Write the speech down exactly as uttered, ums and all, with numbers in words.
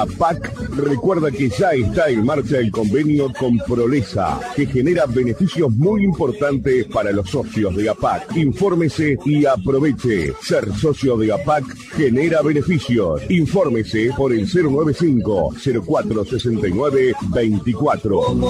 APAC recuerda que ya está en marcha el convenio con Prolesa, que genera beneficios muy importantes para los socios de APAC. Infórmese y aproveche. Ser socio de APAC genera beneficios. Infórmese por el cero nueve cinco, cero cuatro seis nueve, veinticuatro.